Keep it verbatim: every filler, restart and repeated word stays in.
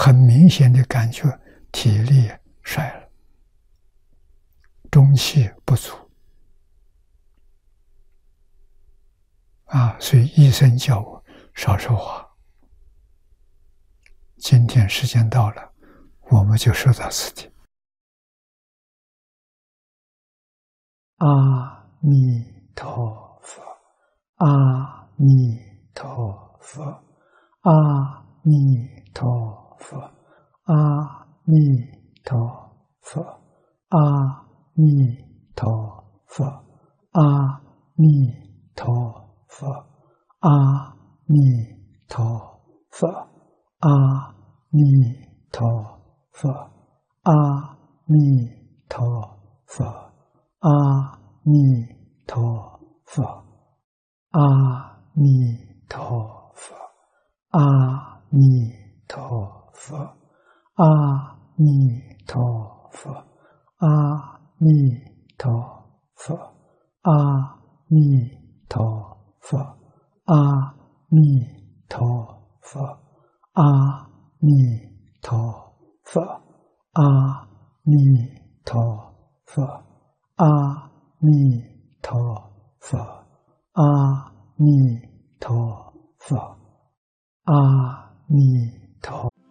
很明显的感觉体力衰了，中气不足啊，所以医生叫我少说话。今天时间到了，我们就说到此地。阿弥陀佛，阿弥陀佛，阿弥陀佛，阿弥陀佛，阿弥陀佛，阿弥陀佛，阿弥陀佛，阿弥陀佛，阿弥陀佛。阿弥陀佛，阿弥陀佛，阿弥陀佛，阿弥陀佛，阿弥陀佛，阿弥陀佛，阿弥陀佛，阿弥陀佛，阿弥陀佛。阿弥陀佛，阿弥陀佛，阿弥陀